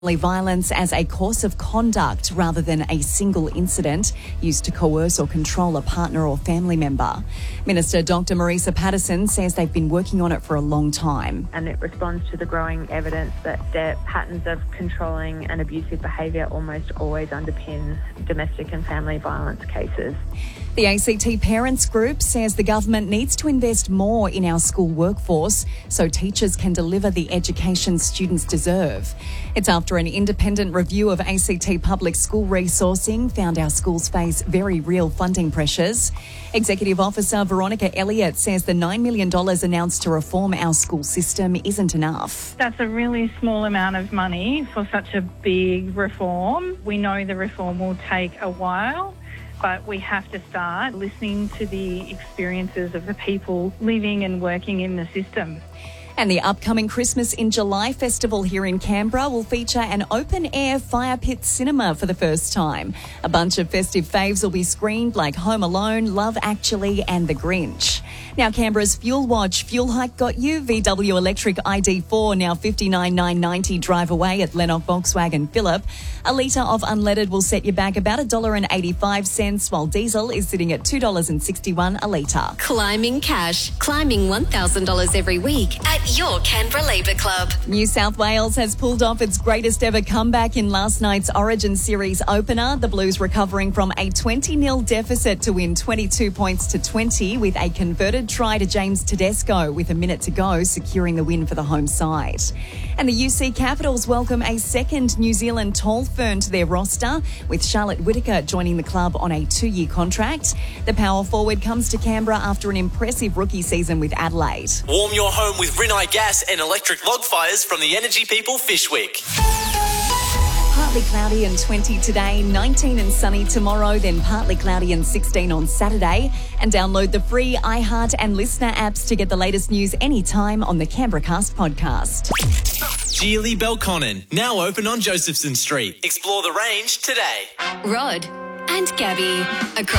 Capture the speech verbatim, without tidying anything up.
Violence as a course of conduct rather than a single incident used to coerce or control a partner or family member. Minister Doctor Marisa Patterson says they've been working on it for a long time. And it responds to the growing evidence that their patterns of controlling and abusive behaviour almost always underpin domestic and family violence cases. The A C T Parents Group says the government needs to invest more in our school workforce so teachers can deliver the education students deserve. It's after an independent review of A C T public school resourcing found our schools face very real funding pressures. Executive Officer Veronica Elliott says the nine million dollars announced to reform our school system isn't enough. That's a really small amount of money for such a big reform. We know the reform will take a while, but we have to start listening to the experiences of the people living and working in the system. And the upcoming Christmas in July festival here in Canberra will feature an open-air fire pit cinema for the first time. A bunch of festive faves will be screened like Home Alone, Love Actually and The Grinch. Now Canberra's Fuel Watch. Fuel hike got you. V W Electric I D four now fifty-nine thousand nine hundred ninety drive away at Lennox Volkswagen Phillip. A litre of unleaded will set you back about one dollar eighty-five, while diesel is sitting at two dollars sixty-one a litre. Climbing cash. Climbing one thousand dollars every week at your Canberra Labour Club. New South Wales has pulled off its greatest ever comeback in last night's Origin Series opener. The Blues recovering from a twenty nil deficit to win twenty-two points to twenty with a converted try to James Tedesco with a minute to go, securing the win for the home side. And the U C Capitals welcome a second New Zealand tall fern to their roster, with Charlotte Whittaker joining the club on a two-year contract. The power forward comes to Canberra after an impressive rookie season with Adelaide. Warm your home with Rinnai Gas and electric log fires from the Energy People Fishwick. Partly cloudy and twenty today, nineteen and sunny tomorrow, then partly cloudy and sixteen on Saturday. And download the free iHeart and Listener apps to get the latest news anytime on the Canberra Cast podcast. Geely Belconnen, now open on Josephson Street. Explore the range today. Rod and Gabby across